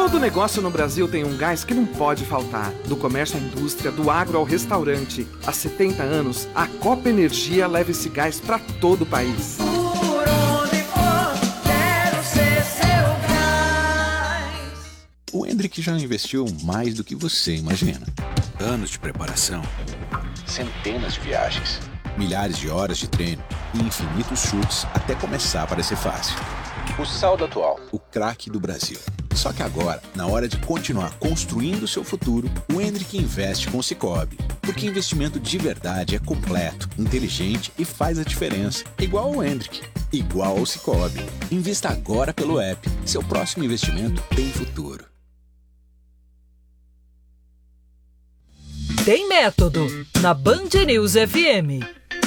Todo negócio no Brasil tem um gás que não pode faltar. Do comércio à indústria, do agro ao restaurante. Há 70 anos, a Copa Energia leva esse gás para todo o país. Por onde for, quero ser seu gás. O Hendrick já investiu mais do que você imagina. Anos de preparação, centenas de viagens, milhares de horas de treino e infinitos chutes até começar a parecer fácil. O saldo atual, o craque do Brasil. Só que agora, na hora de continuar construindo seu futuro, o Hendrick investe com o Sicoob. Porque investimento de verdade é completo, inteligente e faz a diferença. Igual ao Hendrick, igual ao Sicoob. Invista agora pelo app. Seu próximo investimento tem futuro. Tem método na Band News FM.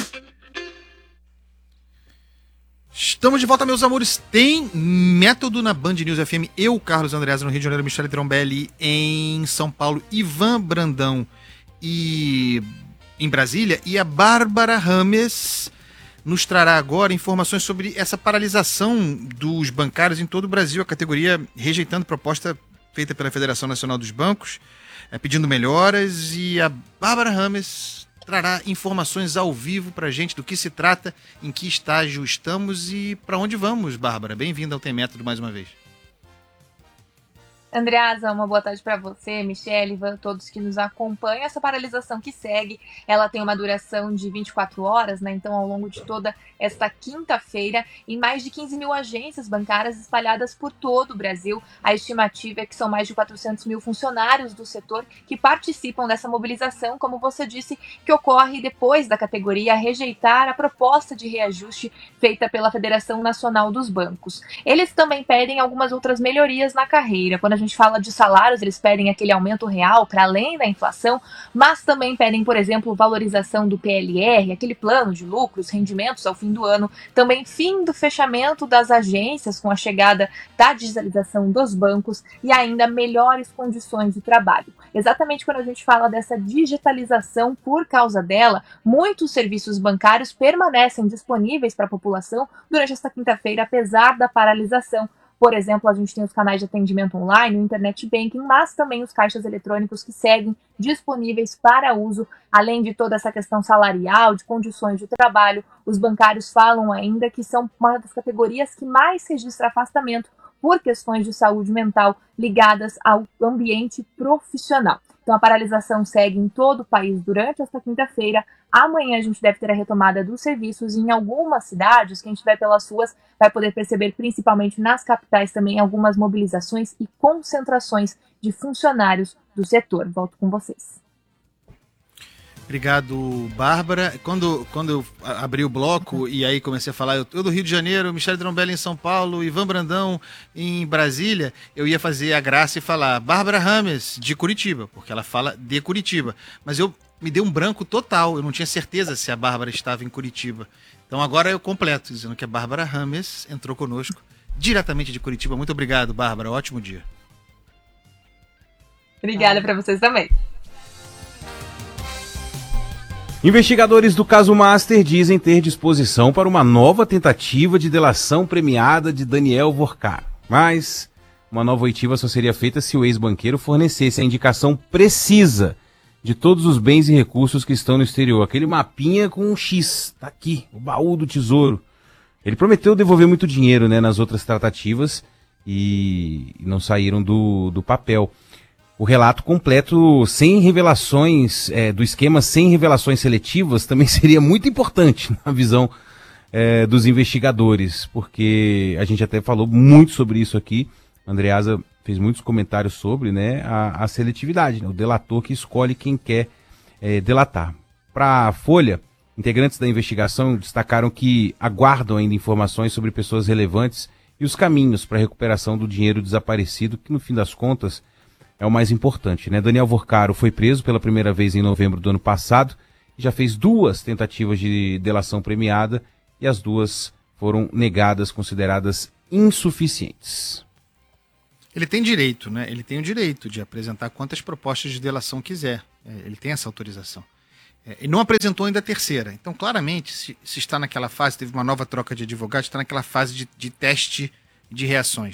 Estamos de volta, meus amores. Tem método na Band News FM. Eu, Carlos Andreasa, no Rio de Janeiro, Michele Trombelli em São Paulo, Ivan Brandão e em Brasília. E a Bárbara Rames nos trará agora informações sobre essa paralisação dos bancários em todo o Brasil. A categoria rejeitando proposta feita pela Federação Nacional dos Bancos, pedindo melhoras. E a Bárbara Rames trará informações ao vivo pra gente do que se trata, em que estágio estamos e para onde vamos, Bárbara. Bem-vinda ao Tem Método mais uma vez. Andreasa, uma boa tarde para você, Michele, Ivan, todos que nos acompanham. Essa paralisação que segue, ela tem uma duração de 24 horas, né? Então, ao longo de toda esta quinta-feira, em mais de 15 mil agências bancárias espalhadas por todo o Brasil. A estimativa é que são mais de 400 mil funcionários do setor que participam dessa mobilização, como você disse, que ocorre depois da categoria rejeitar a proposta de reajuste feita pela Federação Nacional dos Bancos. Eles também pedem algumas outras melhorias na carreira. Quando a gente fala de salários, eles pedem aquele aumento real para além da inflação, mas também pedem, por exemplo, valorização do PLR, aquele plano de lucros, rendimentos ao fim do ano, também fim do fechamento das agências com a chegada da digitalização dos bancos e ainda melhores condições de trabalho. Exatamente quando a gente fala dessa digitalização, por causa dela, muitos serviços bancários permanecem disponíveis para a população durante esta quinta-feira, apesar da paralisação. Por exemplo, a gente tem os canais de atendimento online, o internet banking, mas também os caixas eletrônicos que seguem disponíveis para uso, além de toda essa questão salarial, de condições de trabalho. Os bancários falam ainda que são uma das categorias que mais registra afastamento por questões de saúde mental ligadas ao ambiente profissional. Então a paralisação segue em todo o país durante esta quinta-feira. Amanhã a gente deve ter a retomada dos serviços em algumas cidades. Quem estiver pelas ruas vai poder perceber, principalmente nas capitais também, algumas mobilizações e concentrações de funcionários do setor. Volto com vocês. Obrigado, Bárbara. Quando eu abri o bloco e aí comecei a falar, eu do Rio de Janeiro, Michele Trombelli em São Paulo, Ivan Brandão em Brasília, eu ia fazer a graça e falar Bárbara Rames, de Curitiba, porque ela fala de Curitiba. Mas me deu um branco total, eu não tinha certeza se a Bárbara estava em Curitiba. Então agora eu completo, dizendo que a Bárbara Rames entrou conosco, diretamente de Curitiba. Muito obrigado, Bárbara. Ótimo dia. Obrigada para vocês também. Investigadores do caso Master dizem ter disposição para uma nova tentativa de delação premiada de Daniel Vorcar. Mas uma nova oitiva só seria feita se o ex-banqueiro fornecesse a indicação precisa de todos os bens e recursos que estão no exterior. Aquele mapinha com um X, tá aqui, o baú do tesouro. Ele prometeu devolver muito dinheiro, né, nas outras tratativas e não saíram do papel. O relato completo, sem revelações, do esquema sem revelações seletivas, também seria muito importante na visão dos investigadores, porque a gente até falou muito sobre isso aqui. A Andreasa fez muitos comentários sobre, né, a seletividade, né, o delator que escolhe quem quer delatar. Para a Folha, integrantes da investigação destacaram que aguardam ainda informações sobre pessoas relevantes e os caminhos para a recuperação do dinheiro desaparecido, que no fim das contas é o mais importante, né? Daniel Vorcaro foi preso pela primeira vez em novembro do ano passado e já fez 2 tentativas de delação premiada e as 2 foram negadas, consideradas insuficientes. Ele tem direito, né? Ele tem o direito de apresentar quantas propostas de delação quiser. Ele tem essa autorização. Ele não apresentou ainda a terceira. Então, claramente, se está naquela fase, teve uma nova troca de advogados, está naquela fase de teste de reações, né?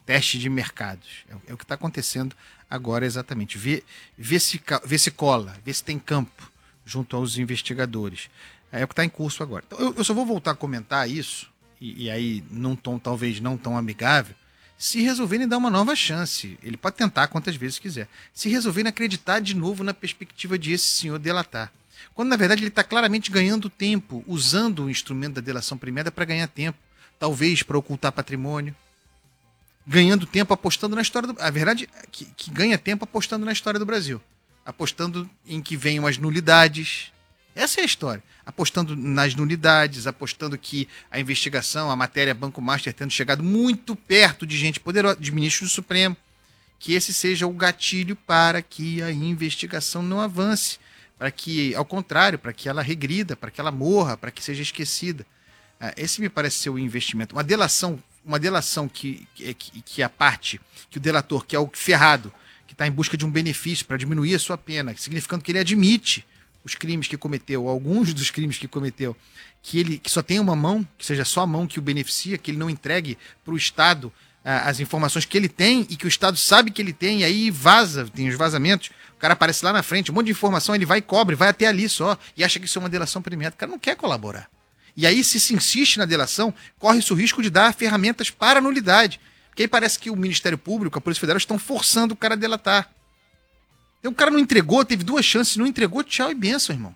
teste de mercados. É o que está acontecendo agora exatamente. Ver se cola, ver se tem campo junto aos investigadores. É o que está em curso agora. Então, eu só vou voltar a comentar isso, e aí num tom talvez não tão amigável, se resolverem dar uma nova chance. Ele pode tentar quantas vezes quiser. Se resolverem acreditar de novo na perspectiva de esse senhor delatar. Quando, na verdade, ele está claramente ganhando tempo, usando o instrumento da delação premiada para ganhar tempo. Talvez para ocultar patrimônio. Ganhando tempo apostando na história do... A verdade é que ganha tempo apostando na história do Brasil. Apostando em que venham as nulidades. Essa é a história. Apostando nas nulidades, apostando que a investigação, a matéria Banco Master tendo chegado muito perto de gente poderosa, de ministro do Supremo, que esse seja o gatilho para que a investigação não avance, para que, ao contrário, para que ela regrida, para que ela morra, para que seja esquecida. Esse me parece ser o investimento. Uma delação que a parte, que o delator, que é o ferrado, que está em busca de um benefício para diminuir a sua pena, significando que ele admite os crimes que cometeu, alguns dos crimes que cometeu, que só tem uma mão, que seja só a mão que o beneficia, que ele não entregue para o Estado as informações que ele tem e que o Estado sabe que ele tem, e aí vaza, tem os vazamentos, o cara aparece lá na frente, um monte de informação, ele vai e cobre, vai até ali só, e acha que isso é uma delação premiada. O cara não quer colaborar. E aí, se insiste na delação, corre-se o risco de dar ferramentas para a nulidade. Porque aí parece que o Ministério Público, a Polícia Federal, estão forçando o cara a delatar. Então o cara não entregou, teve 2 chances, não entregou, tchau e benção, irmão.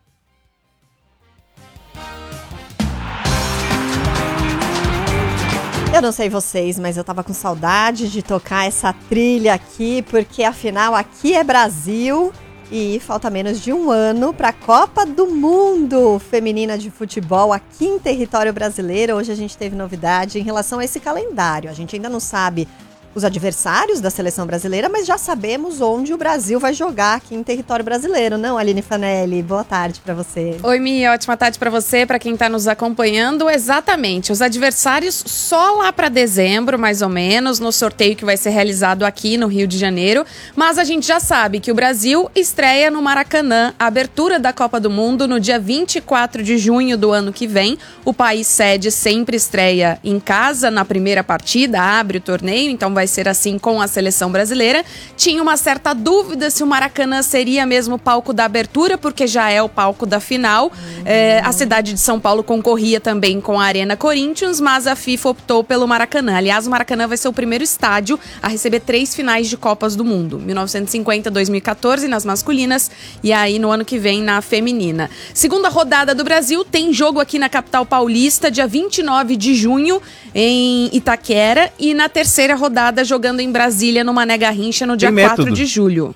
Eu não sei vocês, mas eu tava com saudade de tocar essa trilha aqui, porque afinal aqui é Brasil e falta menos de um ano para a Copa do Mundo Feminina de Futebol aqui em território brasileiro. Hoje a gente teve novidade em relação a esse calendário. A gente ainda não sabe os adversários da seleção brasileira, mas já sabemos onde o Brasil vai jogar aqui em território brasileiro, não, Aline Fanelli? Boa tarde para você. Oi, Mi, ótima tarde para você, para quem está nos acompanhando. Exatamente, os adversários só lá para dezembro, mais ou menos, no sorteio que vai ser realizado aqui no Rio de Janeiro, mas a gente já sabe que o Brasil estreia no Maracanã, a abertura da Copa do Mundo no dia 24 de junho do ano que vem. O país sede sempre estreia em casa na primeira partida, abre o torneio, então vai ser assim com a seleção brasileira. Tinha uma certa dúvida se o Maracanã seria mesmo o palco da abertura, porque já é o palco da final. A cidade de São Paulo concorria também com a Arena Corinthians, mas a FIFA optou pelo Maracanã. Aliás, o Maracanã vai ser o primeiro estádio a receber 3 finais de Copas do Mundo. 1950, 2014 nas masculinas e aí no ano que vem na feminina. Segunda rodada do Brasil, tem jogo aqui na capital paulista, dia 29 de junho, em Itaquera, e na terceira rodada jogando em Brasília, no Mané Garrincha, no dia 4 de julho.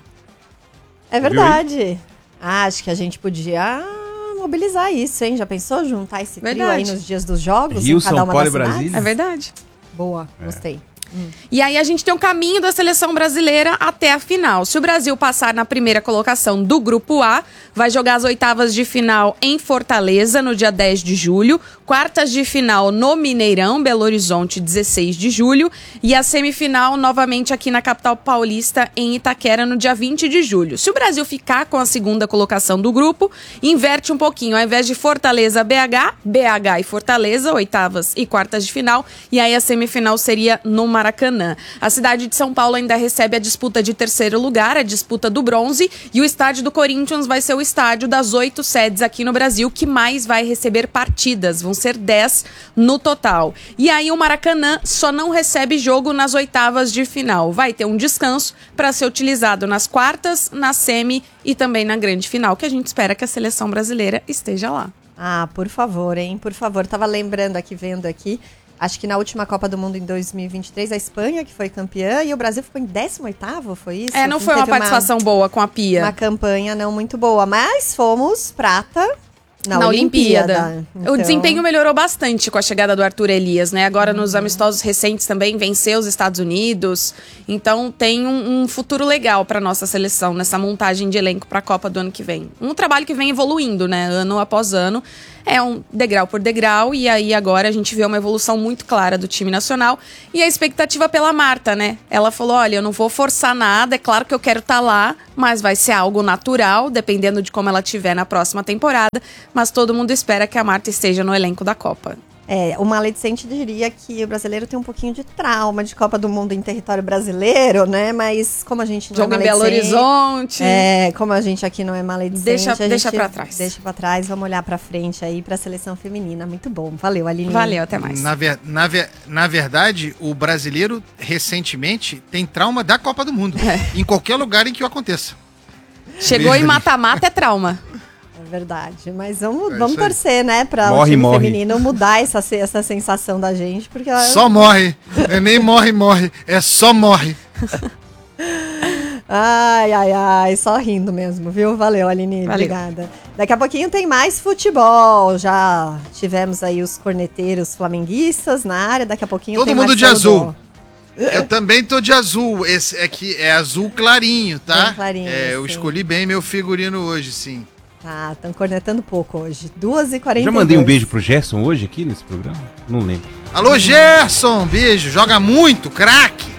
É verdade. Acho que a gente podia mobilizar isso, hein? Já pensou juntar esse trio aí nos dias dos jogos? Rio, em cada São uma Paulo e das cidades? Brasília? É verdade. Boa, gostei. E aí a gente tem um caminho da seleção brasileira até a final. Se o Brasil passar na primeira colocação do Grupo A, vai jogar as oitavas de final em Fortaleza, no dia 10 de julho. Quartas de final no Mineirão, Belo Horizonte, 16 de julho. E a semifinal novamente aqui na capital paulista, em Itaquera, no dia 20 de julho. Se o Brasil ficar com a segunda colocação do grupo, inverte um pouquinho. Ao invés de Fortaleza, BH e Fortaleza, oitavas e quartas de final. E aí a semifinal seria no Maracanã. A cidade de São Paulo ainda recebe a disputa de terceiro lugar, a disputa do bronze. E o estádio do Corinthians vai ser o estádio das 8 sedes aqui no Brasil que mais vai receber partidas. Vão ser 10 no total. E aí o Maracanã só não recebe jogo nas oitavas de final. Vai ter um descanso para ser utilizado nas quartas, na semi e também na grande final, que a gente espera que a seleção brasileira esteja lá. Ah, por favor, hein? Por favor. Tava lembrando aqui, vendo aqui. Acho que na última Copa do Mundo em 2023, a Espanha que foi campeã e o Brasil ficou em 18º, foi isso? Não foi uma participação boa com a Pia. Uma campanha não muito boa, mas fomos prata na Olimpíada. Então... O desempenho melhorou bastante com a chegada do Arthur Elias, né? Agora nos amistosos recentes também venceu os Estados Unidos. Então tem um futuro legal para nossa seleção nessa montagem de elenco para a Copa do ano que vem. Um trabalho que vem evoluindo, né? Ano após ano. É um degrau por degrau, e aí agora a gente vê uma evolução muito clara do time nacional. E a expectativa pela Marta, né? Ela falou, olha, eu não vou forçar nada, é claro que eu quero estar lá, mas vai ser algo natural, dependendo de como ela estiver na próxima temporada. Mas todo mundo espera que a Marta esteja no elenco da Copa. O maledicente diria que o brasileiro tem um pouquinho de trauma de Copa do Mundo em território brasileiro, né? Mas como a gente não Jogo é em Belo maledicente... Horizonte. Como a gente aqui não é maledicente... Deixa pra trás. Deixa pra trás, vamos olhar pra frente aí pra seleção feminina. Muito bom. Valeu, Aline. Valeu, até mais. Na verdade, o brasileiro, recentemente, tem trauma da Copa do Mundo. Em qualquer lugar em que o aconteça. Chegou em mata-mata é trauma. É verdade, mas vamos torcer, né, pra o Morre, time morre. feminino mudar essa sensação da gente, porque... Só morre. É nem morre, é só morre. Ai, só rindo mesmo, viu? Valeu, Aline, Valeu. obrigada. Daqui a pouquinho tem mais futebol, já tivemos aí os corneteiros flamenguistas na área, daqui a pouquinho Todo tem mundo de Marcelo azul. Dó. Eu também tô de azul. Esse aqui é azul clarinho, tá? Bem clarinho, Eu sim. escolhi bem meu figurino hoje, sim. Tá, estão cornetando pouco hoje. 2h42. Já mandei um beijo pro Gerson hoje aqui nesse programa? Não lembro. Alô, Gerson, beijo. Joga muito, craque.